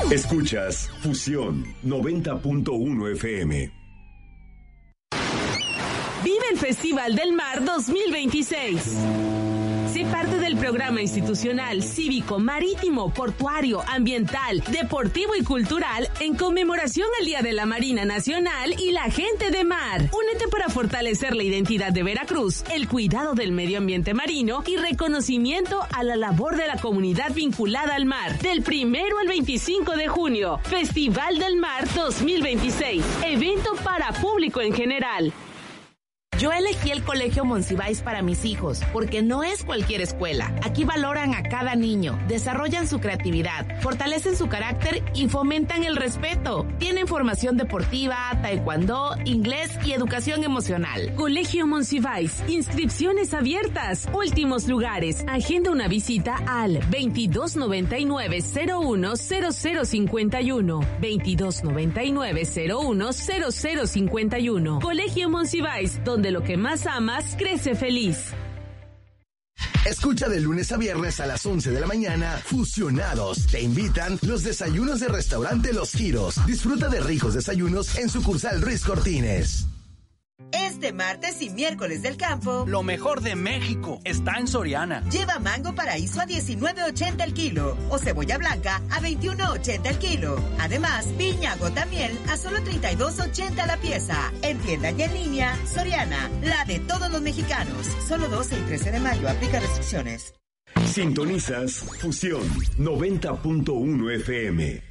Escuchas Fusión 90.1 FM. Vive el Festival del Mar 2026. Sé parte del programa institucional, cívico, marítimo, portuario, ambiental, deportivo y cultural en conmemoración al Día de la Marina Nacional y la Gente de Mar. Únete para fortalecer la identidad de Veracruz, el cuidado del medio ambiente marino y reconocimiento a la labor de la comunidad vinculada al mar. Del 1 al 25 de junio, Festival del Mar 2026. Evento para público en general. Yo elegí el Colegio Monsiváis para mis hijos, porque no es cualquier escuela. Aquí valoran a cada niño, desarrollan su creatividad, fortalecen su carácter y fomentan el respeto. Tienen formación deportiva, taekwondo, inglés y educación emocional. Colegio Monsiváis, inscripciones abiertas, últimos lugares. Agenda una visita al 2299-010051, 2299-010051. Colegio Monsiváis, donde lo que más amas crece feliz. Escucha de lunes a viernes a las 11 de la mañana Fusionados. Te invitan los desayunos de restaurante Los Giros. Disfruta de ricos desayunos en sucursal Ruiz Cortines. Este martes y miércoles del campo, lo mejor de México está en Soriana. Lleva mango paraíso a $19.80 el kilo o cebolla blanca a $21.80 el kilo. Además, piña gota miel a solo $32.80 la pieza. En tienda y en línea, Soriana, la de todos los mexicanos. Solo 12 y 13 de mayo, aplica restricciones. Sintonizas Fusión 90.1 FM.